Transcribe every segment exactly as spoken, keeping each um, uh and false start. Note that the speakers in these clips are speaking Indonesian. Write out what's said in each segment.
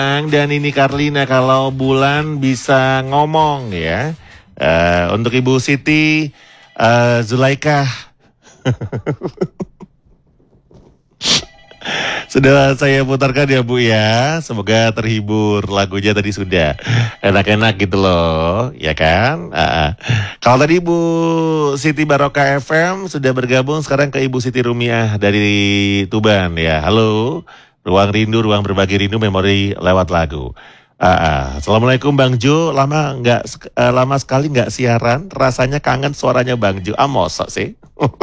Dan ini Karlina, kalau bulan bisa ngomong ya. Uh, untuk Ibu Siti uh, Zulaikah. Sudah saya putarkan ya Bu ya. Semoga terhibur, lagunya tadi sudah enak-enak gitu loh, ya kan? Uh, kalau tadi Ibu Siti Barokah F M sudah bergabung, sekarang ke Ibu Siti Rumiah dari Tuban ya. Halo. Ruang rindu, ruang berbagi rindu, memori lewat lagu. Uh, uh. Assalamualaikum Bang Jo, lama nggak uh, lama sekali nggak siaran, rasanya kangen suaranya Bang Jo. Ah mosok sih.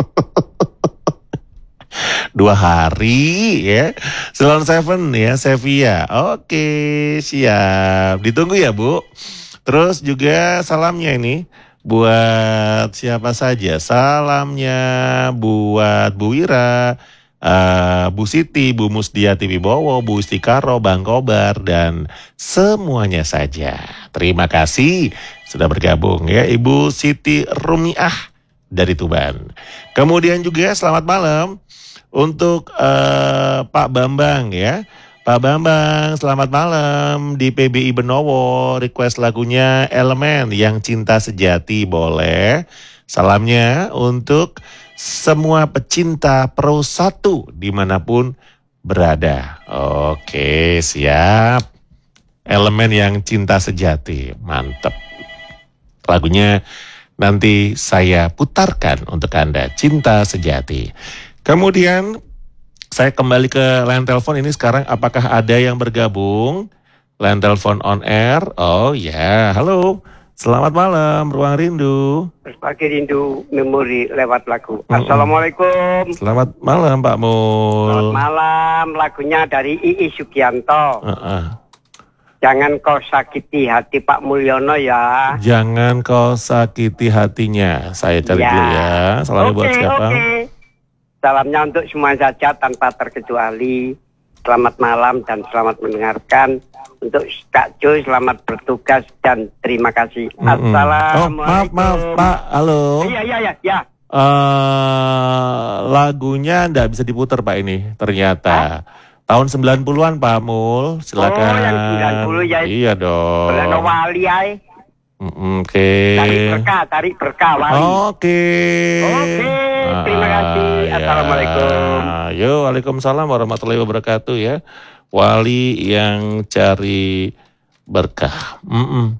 Dua hari ya. Salon Seven ya, Sevilla. Oke, siap. Ditunggu ya Bu. Terus juga salamnya ini buat siapa saja? Salamnya buat Bu Wira, Uh, Bu Siti, Bu Musdiati Wibowo, Bu Istikaro, Bang Kobar, dan semuanya saja. Terima kasih sudah bergabung ya Ibu Siti Rumiah dari Tuban. Kemudian juga selamat malam untuk uh, Pak Bambang ya. Pak Bambang, selamat malam di P B I Benowo. Request lagunya Elemen yang Cinta Sejati boleh. Salamnya untuk semua pecinta Pro satu dimanapun berada. Oke, siap. Elemen yang Cinta Sejati, mantep. Lagunya nanti saya putarkan untuk Anda, Cinta Sejati. Kemudian saya kembali ke line telepon ini sekarang. Apakah ada yang bergabung? Line telepon on air. Oh ya, halo. Selamat malam, Ruang Rindu. Berbagi rindu, memori lewat lagu. Assalamualaikum. Selamat malam, Pak Mul. Selamat malam, lagunya dari Iis Sugianto. Uh-uh. Jangan kau sakiti hati Pak Mulyono ya. Jangan kau sakiti hatinya. Saya cari ya. dulu ya. Salamnya okay, buat siapa? Okay. Salamnya untuk semua saja tanpa terkecuali. Selamat malam dan selamat mendengarkan. Untuk Kak Jo, selamat bertugas dan terima kasih. Mm-hmm. Assalamualaikum. Oh, maaf, maaf, Pak. Halo. Iya, iya, iya. Ya. Uh, lagunya enggak bisa diputar, Pak, ini ternyata. Hah? Tahun sembilan puluhan, Pak Mul. Silakan. Oh, yang sembilan puluh ya. Iya dong. Bulan wali ya. Mm-hmm, Oke. Okay. Tarik berkah, tarik berkah wali. Oke. Okay. Oke, okay, terima kasih. Uh, Assalamualaikum. Ya. Yo, waalaikumsalam warahmatullahi wabarakatuh ya. Wali yang cari berkah. Mm-mm.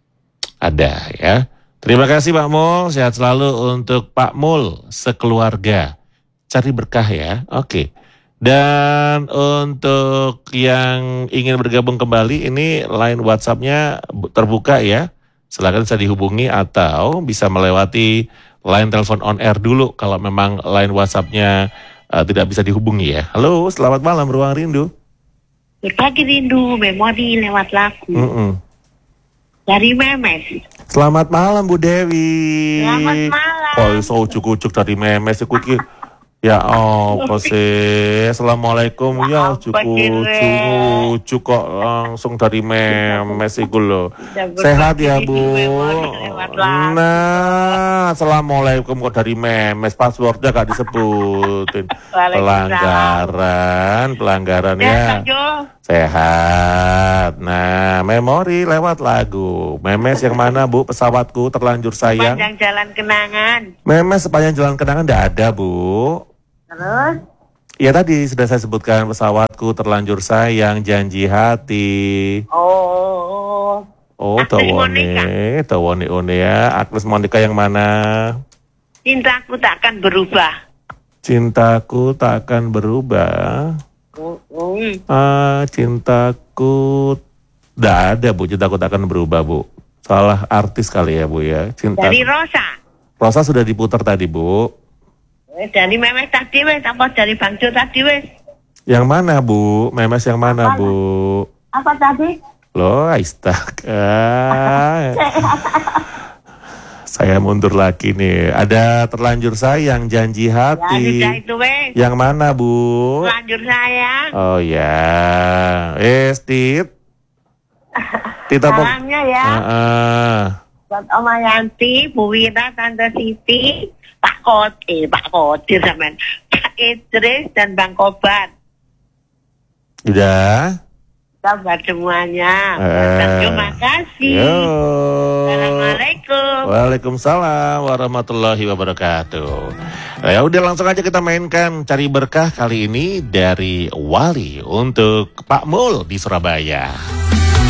Ada ya. Terima kasih Pak Mul. Sehat selalu untuk Pak Mul sekeluarga. Cari berkah ya. Oke. Dan untuk yang ingin bergabung kembali, ini line WhatsApp-nya terbuka ya. Silakan bisa dihubungi atau bisa melewati line telepon on air dulu kalau memang line WhatsApp-nya uh, tidak bisa dihubungi ya. Halo, selamat malam Ruang Rindu. Berbagi rindu, memori lewat lagu. Mm-mm. Dari Memes. Selamat malam Bu Dewi. Selamat malam. Oh, so ucuk-ucuk dari Memes iku iki. Ya apa sih? Assalamualaikum ya ucuk-ucuk kok langsung dari Memes iku lho. Sehat ya Bu. Nah, assalamualaikum kok dari Memes, passwordnya gak disebutin. Pelanggaran, pelanggaran ya. Sehat. Nah, memori lewat lagu. Memes yang mana Bu? Pesawatku terlanjur sayang. Sepanjang jalan kenangan. Memes sepanjang jalan kenangan tidak ada Bu. Terus? Ya tadi sudah saya sebutkan, pesawatku terlanjur sayang, janji hati. Oh. Oh, tawone, tawone one ya. Agnes Monica yang mana? Cintaku takkan berubah. Cintaku takkan berubah. Oh, oh. Ah, cintaku tidak ada Bu, cintaku takkan berubah Bu. Salah artis kali ya Bu ya. Cinta. Dari Rosa. Rosa sudah diputar tadi Bu. Dari Memes tadi wes, apa dari Bang Jo tadi wes? Yang mana Bu? Memes yang mana apa, Bu? Apa tadi? Loh, astaga. Saya mundur lagi nih. Ada terlanjur sayang, janji hati. Ya, itu wes. Yang mana Bu? Terlanjur sayang. Oh ya. Eh, Tit. Tita Salamnya ya. Uh-uh. Buat Oma Yanti, Bu Wira, Tante Siti, Pak Kot, eh Pak Kodir zaman, Pak Idris dan Bang Kobar. Udah. Sahabat semuanya. Eh, Terima kasih. Yo. Assalamualaikum. Waalaikumsalam warahmatullahi wabarakatuh. Nah, ya udah langsung aja kita mainkan Cari Berkah kali ini dari Wali untuk Pak Mul di Surabaya.